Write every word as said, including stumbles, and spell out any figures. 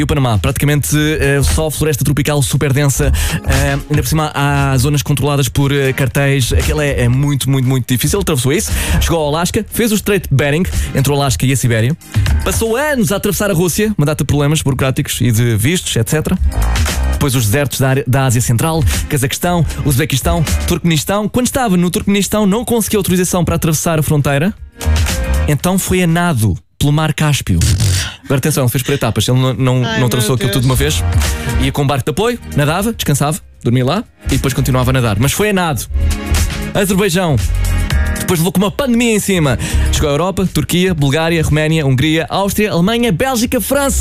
E o Panamá, praticamente uh, só floresta tropical super densa, uh, ainda por cima há zonas controladas por uh, cartéis, aquilo é, é muito, muito, muito difícil. Ele atravessou isso, chegou ao Alasca, fez o Estreito de Bering, entre o Alasca e a Sibéria, passou anos a atravessar a Rússia, uma data de problemas burocráticos e de vistos, etcétera. Depois os desertos da, da Ásia Central, Cazaquistão, Uzbequistão, Turcomenistão. Quando estava no Turcomenistão não conseguiu autorização para atravessar a fronteira, então foi a nado pelo Mar Cáspio. Agora atenção, ele fez por etapas, ele não, não, Ai, não atravessou aquilo tudo de uma vez. Ia com um barco de apoio, nadava, descansava, dormia lá e depois continuava a nadar. Mas foi a nado. Azerbaijão. Depois levou com uma pandemia em cima. Chegou à Europa, Turquia, Bulgária, Roménia, Hungria, Áustria, Alemanha, Bélgica, França.